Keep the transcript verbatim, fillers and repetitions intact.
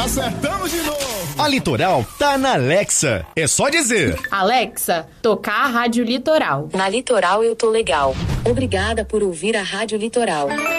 Acertamos de novo. A Litoral tá na Alexa. É só dizer: Alexa, tocar a Rádio Litoral. Na Litoral eu tô legal. Obrigada por ouvir a Rádio Litoral.